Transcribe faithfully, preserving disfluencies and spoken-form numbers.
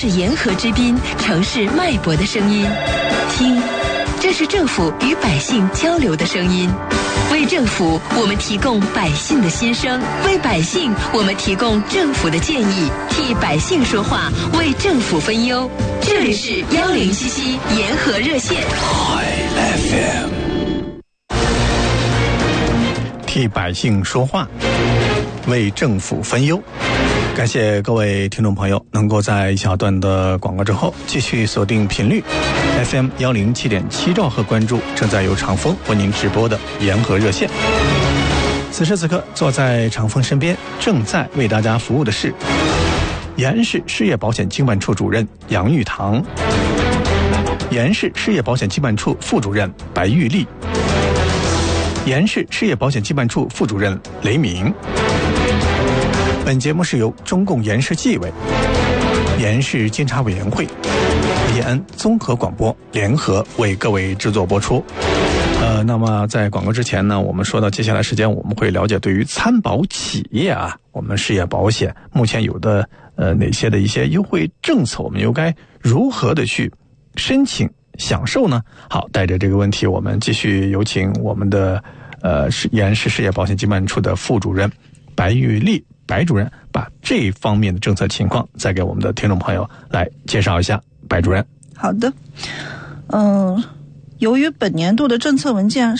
是沿河之滨城市脉搏的声音，听，这是政府与百姓交流的声音。为政府，我们提供百姓的心声；为百姓，我们提供政府的建议，替百姓说话，为政府分忧。这里是幺零七七沿河热线。 F M， 替百姓说话，为政府分忧。感谢各位听众朋友能够在一小段的广告之后继续锁定频率 F M 一零七点七兆赫，关注正在由长风为您直播的沿河热线。此时此刻坐在长风身边正在为大家服务的是延安市失业保险经办处主任杨玉堂，延安市失业保险经办处副主任白玉丽，延安市失业保险经办处副主任雷鸣。本节目是由中共延安市纪委、延安市监察委员会、延安综合广播联合为各位制作播出。呃，那么在广告之前呢，我们说到接下来时间我们会了解对于参保企业啊，我们失业保险目前有的呃哪些的一些优惠政策，我们又该如何的去申请享受呢？好，带着这个问题，我们继续有请我们的呃延安市失业保险经办处的副主任白玉丽白主任，把这方面的政策情况再给我们的听众朋友来介绍一下。白主任。 好的，嗯、呃，由于本年度的政策文件